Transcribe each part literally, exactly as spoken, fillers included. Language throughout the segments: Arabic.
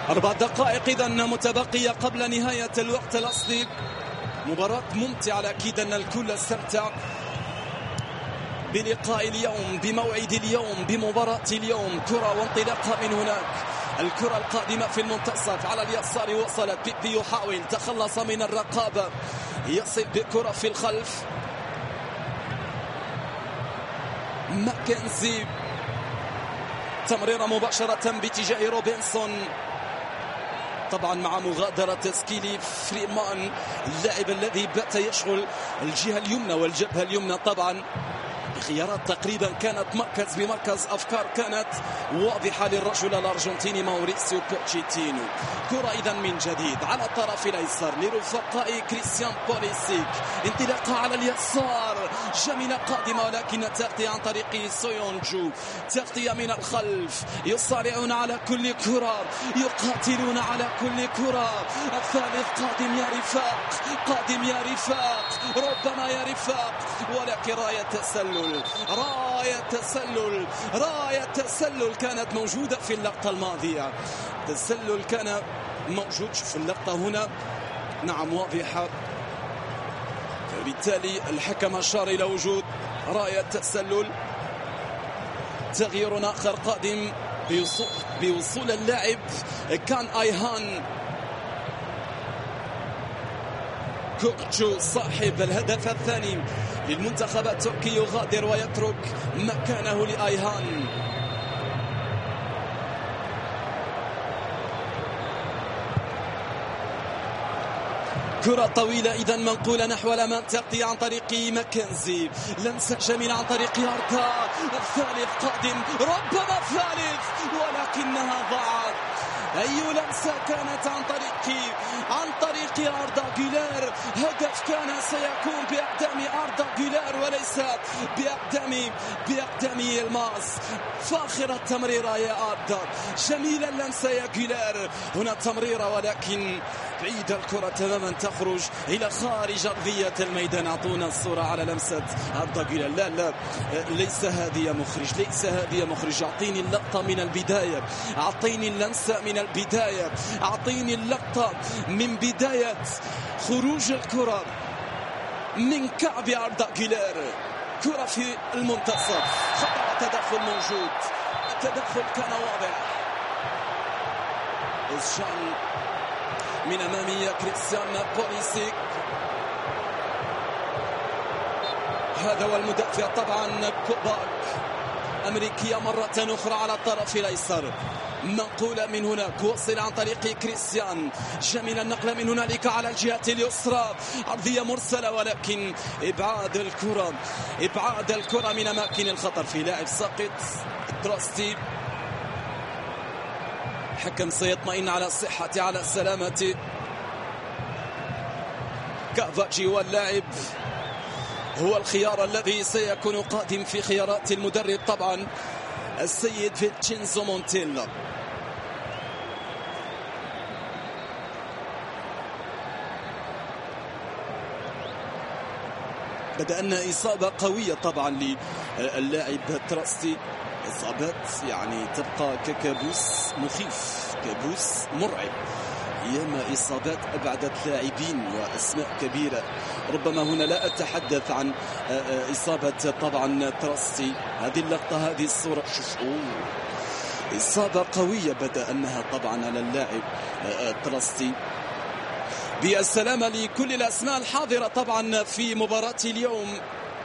أربع دقائق إذا متبقية قبل نهاية الوقت الأصلي. مباراة ممتعة، أكيد أن الكل استمتع بلقاء اليوم، بموعد اليوم، بمباراة اليوم. كرة وانطلاقها من هناك، الكرة القادمة في المنتصف على اليسار، وصلت بيبي يحاول تخلص من الرقابة، يصل بكرة في الخلف. ماكنزي تمريرة مباشرة باتجاه روبنسون، طبعا مع مغادرة سكيلي فريمان اللاعب الذي بات يشغل الجهة اليمنى والجبهة اليمنى. طبعا خيارات تقريبا كانت مركز بمركز، أفكار كانت واضحة للرجل الأرجنتيني ماوريسيو بوتشيتينو. كرة إذا من جديد على الطرف الأيسر لرفقاء كريستيان بوليسيك، انطلاقة على اليسار جميلة قادمة، ولكن تغطية عن طريق سويونجو، تغطية من الخلف. يصارعون على كل كرة، يقاتلون على كل كرة. الثالث قادم يا رفاق، قادم يا رفاق، ربما يا رفاق، ولكن راية تسلل، راية تسلل، راية تسلل كانت موجودة في اللقطة الماضية. تسلل كان موجود في اللقطة هنا، نعم واضحة، فبالتالي الحكم أشار إلى وجود راية تسلل. تغيير آخر قادم بوصول, بوصول اللاعب كان أيهان كوكتشو صاحب الهدف الثاني للمنتخب التركي، يغادر ويترك مكانه لأيهان. كرة طويلة إذا منقولة نحو الأمام، تغطية عن طريق ماكنزي، لمسة جميلة عن طريق أردا. الثالث قادم، ربما الثالث، ولكنها ضاعت. أي لمسة كانت عن طريق عن طريق أردا جولير. هدف كان سيكون بأقدام أردا جولير وليس بأقدام بأقدام يلماس. فاخرة تمريرة يا أردا، جميلة اللمسة يا جولير. هنا تمريرة ولكن بعيدة الكرة تماما، تخرج إلى خارج أرضية الميدان. أعطونا الصورة على لمسة أردا جولير. لا لا ليس هذه يا مخرج، ليس هذه يا مخرج. أعطيني اللقطة من البداية، أعطيني اللمسة من البداية، أعطيني اللقطة من بداية خروج الكرة من كعب أردا جولير. كرة في المنتصف، خطأ تدخل موجود، التدخل كان واضح. إسجان من أمامي كريستيان بوليسيك، هذا هو المدافع طبعا كوباك، أمريكية مرة أخرى على الطرف الأيسر. منقولة من هناك، وصل عن طريق كريستيان، جميل النقلة من هنالك على الجهة اليسرى، عرضية مرسلة ولكن إبعاد الكرة، إبعاد الكرة من أماكن الخطر في لاعب ساقط. تراستي حكم سيطمئن على صحة على سلامة كافاجي، واللاعب هو الخيار الذي سيكون قادم في خيارات المدرب طبعا السيد فيتشينزو مونتيلا. بدأنا إصابة قوية طبعا للاعب تراستي، إصابات يعني تبقى ككابوس مخيف، كابوس مرعب. ياما إصابات أبعدت لاعبين وأسماء كبيرة. ربما هنا لا أتحدث عن إصابة طبعا تراستي، هذه اللقطة، هذه الصورة، شوف أوه. إصابة قوية بدأ أنها طبعا على اللاعب تراستي. بالسلامة لكل الأسماء الحاضرة طبعا في مباراة اليوم.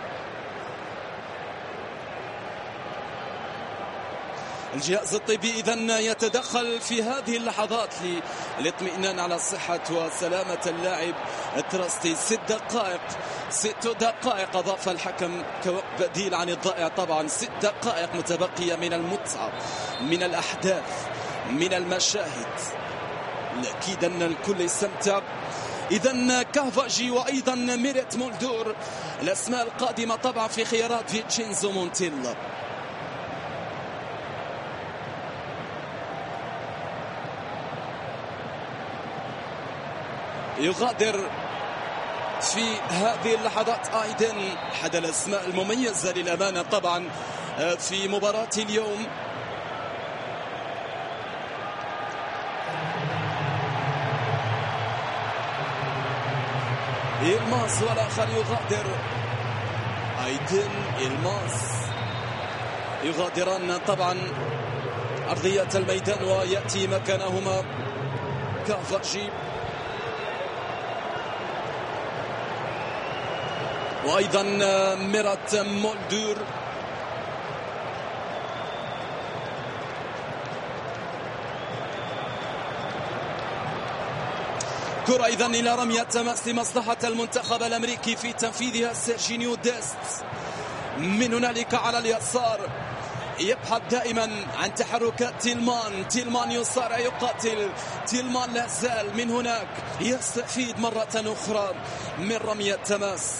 الجهاز الطبي إذن يتدخل في هذه اللحظات للاطمئنان على صحة وسلامة اللاعب تراستي. ست دقائق ست دقائق أضاف الحكم كوقت بديل عن الضائع طبعا. ست دقائق متبقية من المتعة، من الأحداث، من المشاهد. أكيد أن الكل يستمتع. إذن كافاجي وأيضا ميريت مولدور الأسماء القادمة طبعا في خيارات فيتشينزو مونتيلا. يغادر في هذه اللحظات أيضا أحد الأسماء المميزة للأمانة طبعا في مباراة اليوم، إلماس والآخر يغادر. أيدن إلماس يغادران طبعا أرضية الميدان ويأتي مكانهما كافاجي وأيضا ميرات مولدور. كرة إذن إلى رمية تماس لمصلحة المنتخب الأمريكي في تنفيذها سيرجينيو ديست. من هنالك على اليسار يبحث دائما عن تحركات تيلمان. تيلمان يصارع يقاتل. تيلمان لا زال من هناك يستفيد مرة أخرى من رمية تماس.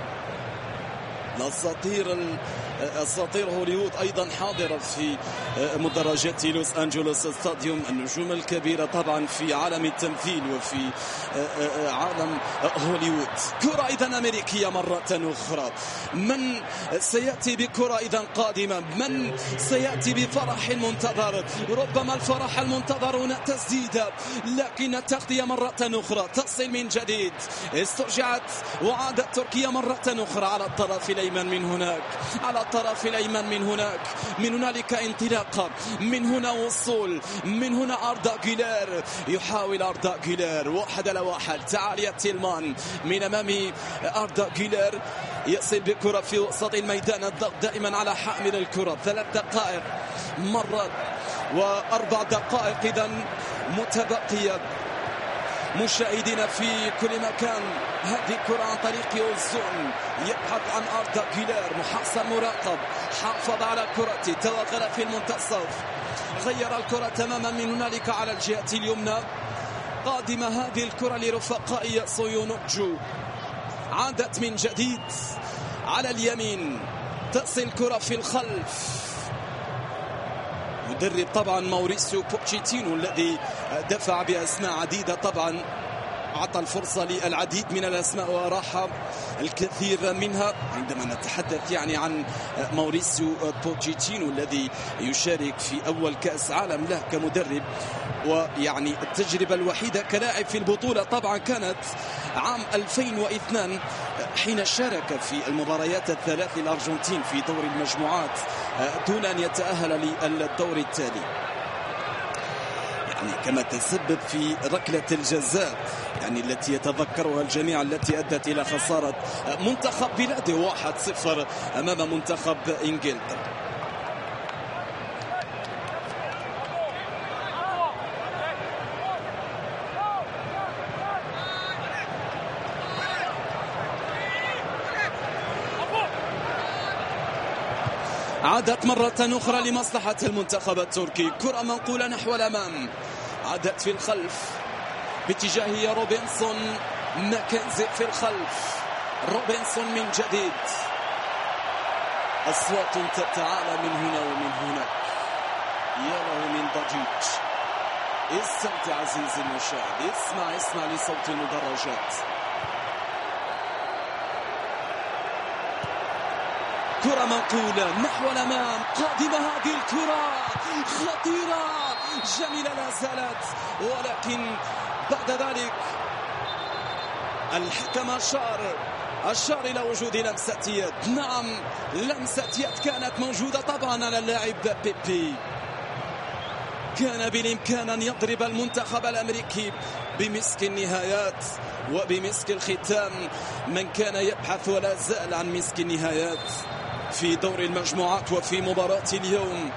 الأساطير أساطير هوليوود أيضا حاضرة في مدرجات لوس أنجلوس ستاديوم. النجوم الكبيرة طبعا في عالم التمثيل وفي عالم هوليوود. كرة إذا أمريكية مرة أخرى. من سيأتي بكرة إذا قادمة؟ من سيأتي بفرح منتظر؟ ربما الفرح المنتظر هنا تسديدة، لكن التغطية مرة أخرى تصل من جديد. استرجعت وعادت تركيا مرة أخرى على الطرف الأيمن من هناك، على الطرف الأيمن من هناك. من هنالك انطلاقة، من هنا وصول، من هنا أردا جيلير. يحاول أردا جيلير واحد على واحد. تعال يا تيلمان من أمام أردا جيلير. يصل بكرة في وسط الميدان. الضغط دائما على حامل الكرة. ثلاث دقائق مرة وأربع دقائق إذا متبقية مشاهدين في كل مكان. هذه الكرة عن طريق أوزون. يبحث عن أردا جيلير. محصن مراقب. حافظ على كرته. توغل في المنتصف. غير الكرة تماما من هنالك على الجهة اليمنى. قادمة هذه الكرة لرفقائي سويونوكجو. عادت من جديد على اليمين. تصل كرة في الخلف. مدرب طبعا موريسيو بوتشيتينو الذي دفع بأسماء عديدة، طبعا أعطى الفرصة للعديد من الأسماء وراح الكثير منها. عندما نتحدث يعني عن موريسيو بوتشيتينو الذي يشارك في أول كأس عالم له كمدرب، ويعني التجربة الوحيدة كلاعب في البطولة طبعا كانت عام ألفين واثنين حين شارك في المباريات الثلاث الأرجنتين في دور المجموعات دون أن يتأهل للدور التالي. يعني كما تسبب في ركلة الجزاء يعني التي يتذكرها الجميع، التي أدت إلى خسارة منتخب بلاده واحد صفر أمام منتخب إنجلترا. عادت مرة أخرى لمصلحة المنتخب التركي. كرة منقولة نحو الأمام. عادت في الخلف باتجاه روبنسون. ماكنزي في الخلف. روبنسون من جديد. أصوات تتعالى من هنا ومن هناك. يا له من ضجيج. استمتع عزيزي المشاهد. اسمع اسمع لصوت المدرجات. كرة منقولة نحو الأمام. قادمة هذه الكرة خطيرة جميلة لا زالت، ولكن بعد ذلك الحكم أشار أشار إلى وجود لمسة يد. نعم لمسة يد كانت موجودة طبعا على اللاعب بيبي. كان بالإمكان أن يضرب المنتخب الأمريكي بمسك النهايات وبمسك الختام. من كان يبحث ولا زال عن مسك النهايات في دور المجموعات وفي مباراة اليوم.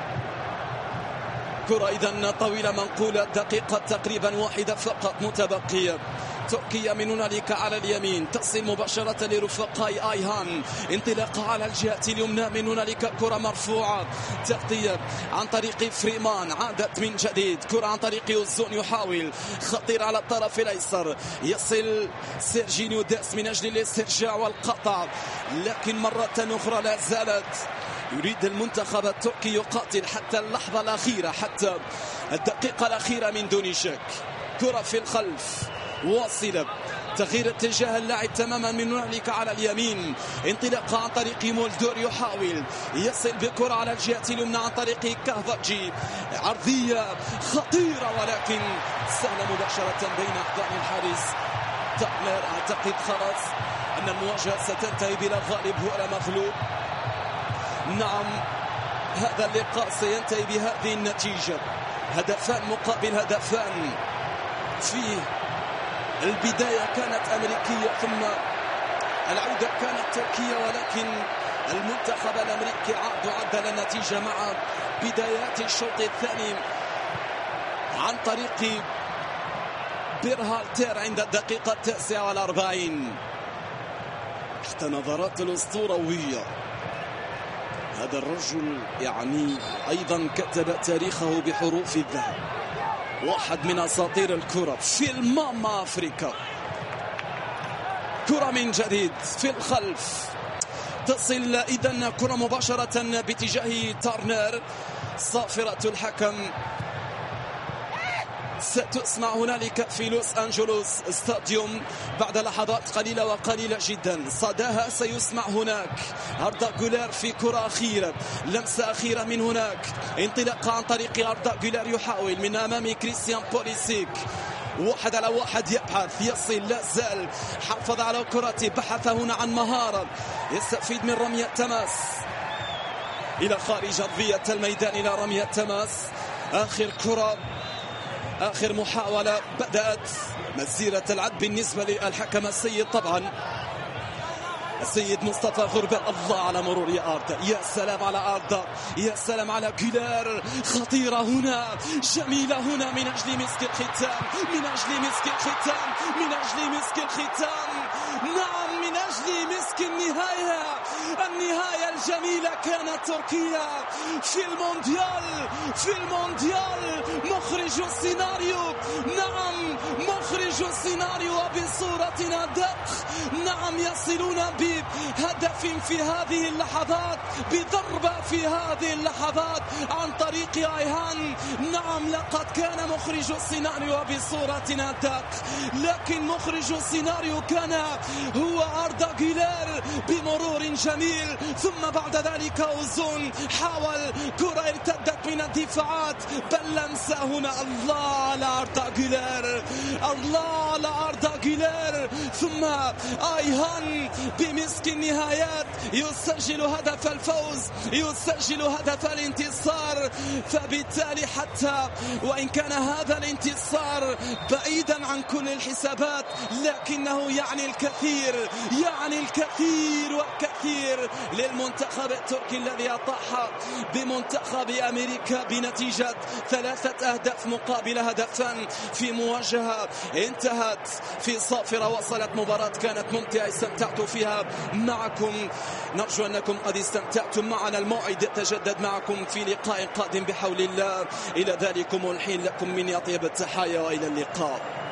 كرة إذن طويلة منقولة. دقيقة تقريبا واحدة فقط متبقية. تركيا من هنالك على اليمين. تصل مباشرة لرفقاء آيهان. انطلاقة على الجهة اليمنى. من هنالك كرة مرفوعة. تغطية عن طريق فريمان. عادت من جديد. كرة عن طريق أوزون. يحاول خطير على الطرف الأيسر. يصل سيرجينيو ديست من أجل الاسترجاع والقطع، لكن مرة أخرى لا زالت يريد المنتخب التركي يقاتل حتى اللحظة الأخيرة، حتى الدقيقة الأخيرة من دون شك. كرة في الخلف واصلة. تغيير اتجاه اللاعب تماما من هنالك على اليمين. انطلاقة عن طريق مولدور. يحاول يصل بكرة على الجهة اليمنى عن طريق كافاجي. عرضية خطيرة ولكن سهلة مباشرة بين أحضان الحارس تارنر. أعتقد خلاص أن المواجهة ستنتهي بلا غالب ولا مغلوب. نعم هذا اللقاء سينتهي بهذه النتيجة، هدفان مقابل هدفان. في البداية كانت أمريكية ثم العودة كانت تركية، ولكن المنتخب الأمريكي عاد وعدل النتيجة مع بدايات الشوط الثاني عن طريق بيرهالتر عند الدقيقة التاسعة والأربعين تحت نظرات الأسطوروية. هذا الرجل يعني أيضا كتب تاريخه بحروف الذهب، واحد من أساطير الكرة في الماما أفريكا. كرة من جديد في الخلف تصل إذن كرة مباشرة باتجاه تارنر. صافرة الحكم ستسمع هنالك في لوس أنجلوس ستاديوم بعد لحظات قليلة وقليلة جدا. صداها سيسمع هناك. أردا جولير في كرة أخيرة، لمسة أخيرة من هناك، انطلاقة عن طريق أردا جولير يحاول من أمام كريستيان بوليسيك. واحد على واحد يبحث، يصل، لا زال حافظ على كرته، بحث هنا عن مهارة، يستفيد من رمية تماس إلى خارج أرضية الميدان إلى رمية تماس. آخر كرة، آخر محاولة بدأت مسيرة العد بالنسبة للحكم السيد طبعا السيد مصطفى غربال. الله على مرور يا أردا، يا سلام على أردا، يا سلام على جولير. خطيرة هنا، جميلة هنا من أجل مسك الختام، من أجل مسك الختام، من أجل مسك الختام. نعم من أجل مسك النهاية، النهاية الجميلة كانت تركيا في المونديال، في المونديال مخرج السيناريو. نعم مخرج السيناريو وبصورة أدق. نعم يصلون بهدف في هذه اللحظات، بضربة في هذه اللحظات عن طريق ايهان. نعم لقد كان مخرج السيناريو بصورة أدق، لكن مخرج السيناريو كان هو أردا جولير بمرور جميل. ثم بعد ذلك أوزون حاول، كرة ارتدت من الدفاعات، بل لمسة هنا. الله على أردا جولير، الله على أردا جولير. ثم ايهان بمسك النهايات يسجل هدف الفوز، يسجل هدف الانتصار. فبالتالي حتى وإن كان هذا الانتصار بعيدا عن كل الحسابات، لكنه يعني الكثير، يعني الكثير والكثير للمنتخب التركي الذي أطاح بمنتخب أمريكا بنتيجة ثلاثة أهداف مقابل هدفان في مواجهة انتهت في صافرة. وصلت مباراة كانت ممتعة، استمتعت فيها معكم، نرجو أنكم قد استمتعتم معنا. الموعد يتجدد معكم في لقاء قادم بحول الله. إلى ذلكم الحين لكم مني أطيب التحايا وإلى اللقاء.